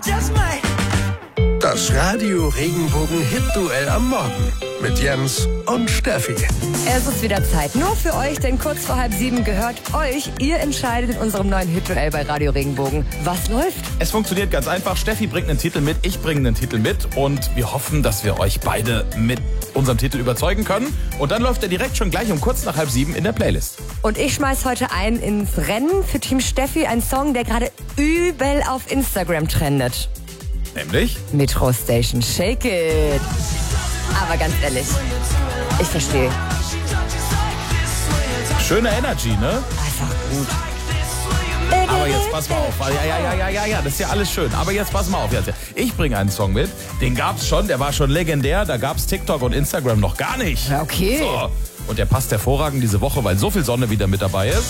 Das Radio Regenbogen Hit-Duell am Morgen mit Jens und Steffi. Es ist wieder Zeit nur für euch, denn kurz vor 6:30 gehört euch. Ihr entscheidet in unserem neuen Hit-Duell bei Radio Regenbogen. Was läuft? Es funktioniert ganz einfach. Steffi bringt einen Titel mit, ich bringe einen Titel mit und wir hoffen, dass wir euch beide mit unserem Titel überzeugen können. Und dann läuft er direkt schon gleich um kurz nach 6:30 in der Playlist. Und ich schmeiß heute ein ins Rennen für Team Steffi, ein Song, der gerade übel auf Instagram trendet. Nämlich? Metro Station, Shake It. Aber ganz ehrlich, ich verstehe. Schöne Energy, ne? Einfach gut. Aber jetzt pass mal auf. Ja, das ist ja alles schön. Aber jetzt pass mal auf. Ich bringe einen Song mit. Den gab's schon, der war schon legendär. Da gab's TikTok und Instagram noch gar nicht. Ja, okay. So. Und der passt hervorragend diese Woche, weil so viel Sonne wieder mit dabei ist.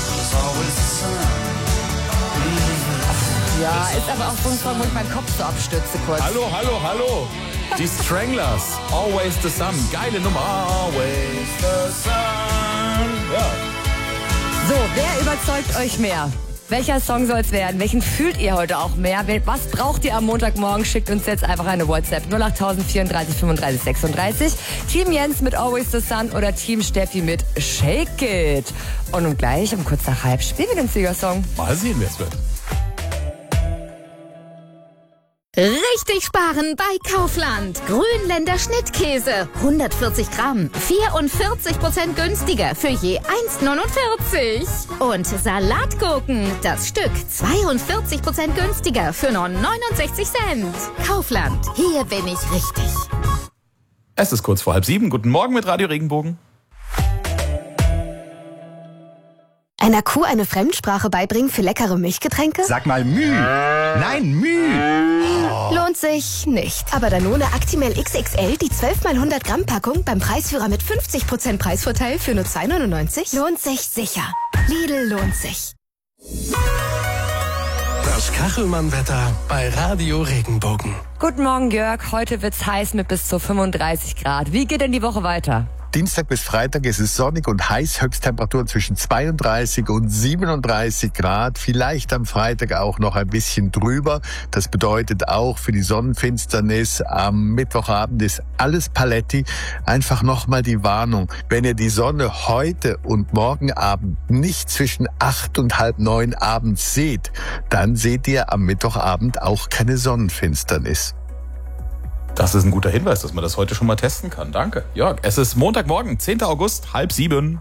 Ja, ist aber auch so ein Song, wo ich meinen Kopf so abstürze kurz. Hallo. Die Stranglers, Always the Sun. Geile Nummer. Always the Sun. Ja. So, wer überzeugt euch mehr? Welcher Song soll es werden? Welchen fühlt ihr heute auch mehr? Was braucht ihr am Montagmorgen? Schickt uns jetzt einfach eine WhatsApp 08000 34 35 36. Team Jens mit Always the Sun oder Team Steffi mit Shake It. Und gleich um kurz nach 6:30 spielen wir den Siegersong. Mal sehen, wer es wird. Richtig sparen bei Kaufland. Grünländer Schnittkäse. 140 Gramm. 44% günstiger für je 1,49. Und Salatgurken. Das Stück 42% günstiger für nur 69 Cent. Kaufland. Hier bin ich richtig. Es ist kurz vor 6:30. Guten Morgen mit Radio Regenbogen. Einer Kuh eine Fremdsprache beibringen für leckere Milchgetränke? Sag mal Müh. Nein, Müh. Lohnt sich nicht. Aber Danone Actimel XXL, die 12x100 Gramm Packung beim Preisführer mit 50% Preisvorteil für nur 2,99? Lohnt sich sicher. Lidl lohnt sich. Das Kachelmann-Wetter bei Radio Regenbogen. Guten Morgen, Jörg. Heute wird's heiß mit bis zu 35 Grad. Wie geht denn die Woche weiter? Dienstag bis Freitag ist es sonnig und heiß, Höchsttemperatur zwischen 32 und 37 Grad. Vielleicht am Freitag auch noch ein bisschen drüber. Das bedeutet auch für die Sonnenfinsternis am Mittwochabend ist alles Paletti. Einfach nochmal die Warnung. Wenn ihr die Sonne heute und morgen Abend nicht zwischen 8 und 8:30 abends seht, dann seht ihr am Mittwochabend auch keine Sonnenfinsternis. Das ist ein guter Hinweis, dass man das heute schon mal testen kann. Danke, Jörg. Es ist Montagmorgen, 10. August, 6:30.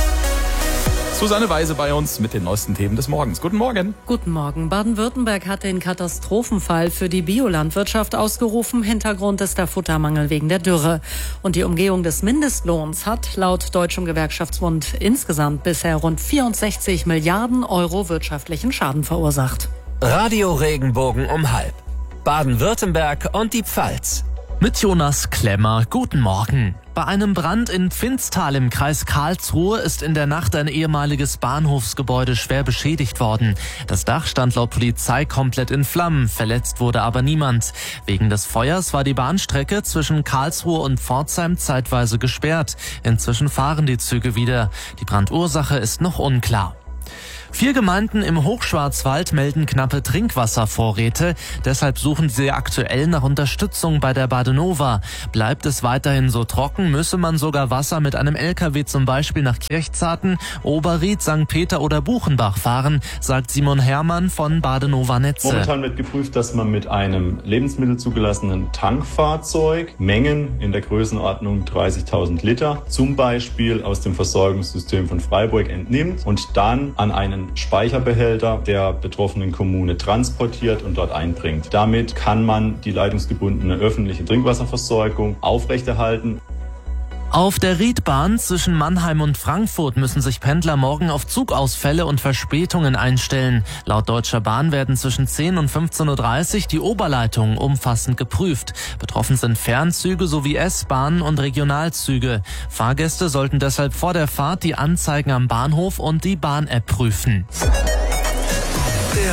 Susanne Weise bei uns mit den neuesten Themen des Morgens. Guten Morgen. Guten Morgen. Baden-Württemberg hat den Katastrophenfall für die Biolandwirtschaft ausgerufen. Hintergrund ist der Futtermangel wegen der Dürre. Und die Umgehung des Mindestlohns hat laut Deutschem Gewerkschaftsbund insgesamt bisher rund 64 Milliarden Euro wirtschaftlichen Schaden verursacht. Radio Regenbogen um 6:30. Baden-Württemberg und die Pfalz. Mit Jonas Klemmer, guten Morgen. Bei einem Brand in Pfinztal im Kreis Karlsruhe ist in der Nacht ein ehemaliges Bahnhofsgebäude schwer beschädigt worden. Das Dach stand laut Polizei komplett in Flammen, verletzt wurde aber niemand. Wegen des Feuers war die Bahnstrecke zwischen Karlsruhe und Pforzheim zeitweise gesperrt. Inzwischen fahren die Züge wieder. Die Brandursache ist noch unklar. 4 Gemeinden im Hochschwarzwald melden knappe Trinkwasservorräte. Deshalb suchen sie aktuell nach Unterstützung bei der Badenova. Bleibt es weiterhin so trocken, müsse man sogar Wasser mit einem LKW zum Beispiel nach Kirchzarten, Oberried, St. Peter oder Buchenbach fahren, sagt Simon Herrmann von Badenova Netze. Momentan wird geprüft, dass man mit einem lebensmittelzugelassenen Tankfahrzeug Mengen in der Größenordnung 30.000 Liter zum Beispiel aus dem Versorgungssystem von Freiburg entnimmt und dann an einen Speicherbehälter der betroffenen Kommune transportiert und dort einbringt. Damit kann man die leitungsgebundene öffentliche Trinkwasserversorgung aufrechterhalten. Auf der Riedbahn zwischen Mannheim und Frankfurt müssen sich Pendler morgen auf Zugausfälle und Verspätungen einstellen. Laut Deutscher Bahn werden zwischen 10 und 15:30 Uhr die Oberleitungen umfassend geprüft. Betroffen sind Fernzüge sowie S-Bahnen und Regionalzüge. Fahrgäste sollten deshalb vor der Fahrt die Anzeigen am Bahnhof und die Bahn-App prüfen. Der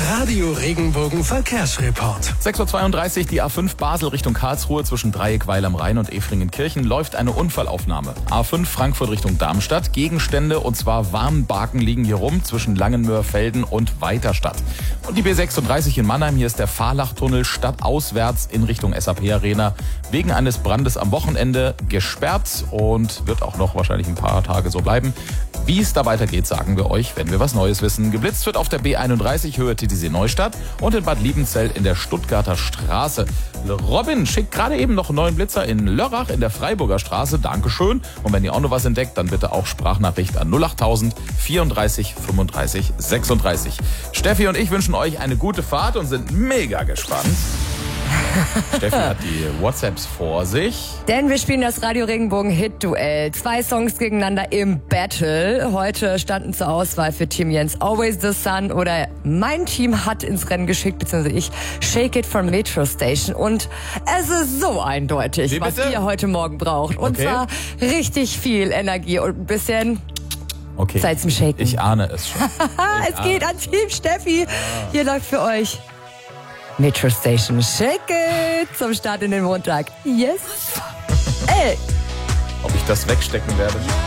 Radio Regenbogen Verkehrsreport. 6.32 Uhr, die A5 Basel Richtung Karlsruhe zwischen Dreieck-Weil am Rhein und Efringen-Kirchen läuft eine Unfallaufnahme. A5 Frankfurt Richtung Darmstadt, Gegenstände und zwar Warnbarken liegen hier rum zwischen Langenmöhrfelden und Weiterstadt. Und die B36 in Mannheim, hier ist der Fahrlachtunnel stadtauswärts in Richtung SAP Arena wegen eines Brandes am Wochenende gesperrt und wird auch noch wahrscheinlich ein paar Tage so bleiben. Wie es da weitergeht, sagen wir euch, wenn wir was Neues wissen. Geblitzt wird auf der B31 Höhe Titisee Neustadt und in Bad Liebenzell in der Stuttgarter Straße. Robin schickt gerade eben noch einen neuen Blitzer in Lörrach in der Freiburger Straße. Dankeschön. Und wenn ihr auch noch was entdeckt, dann bitte auch Sprachnachricht an 08000 34 35 36. Steffi und ich wünschen euch eine gute Fahrt und sind mega gespannt. Steffi hat die WhatsApps vor sich. Denn wir spielen das Radio Regenbogen Hit-Duell. 2 Songs gegeneinander im Battle. Heute standen zur Auswahl für Team Jens Always the Sun oder mein Team hat ins Rennen geschickt, beziehungsweise ich, Shake It von Metro Station. Und es ist so eindeutig, was ihr heute Morgen braucht. Und zwar richtig viel Energie und ein bisschen... Okay. Zeit zum Shaken. Ich ahne es schon. Es geht an Team Steffi. Hier läuft für euch Metro Station. Shake It zum Start in den Montag. Yes. Ey. Ob ich das wegstecken werde?